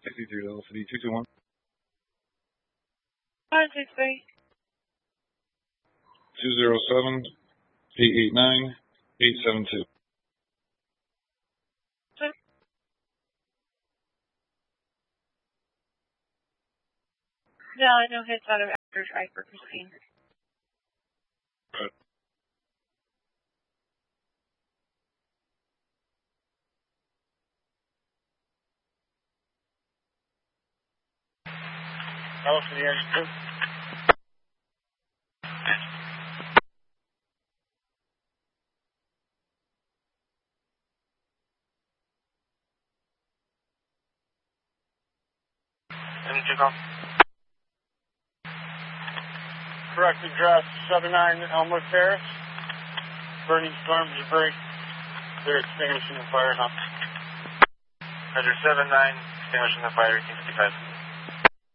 63 Delta City 221. 563. 207 889 872. No, no hits out of after drive for Christine. Right. Delta City Area 2. Correct address 79 Elmwood Terrace. Burning storm debris. They're extinguishing the fire now. Measure 79, extinguishing the fire, 1855.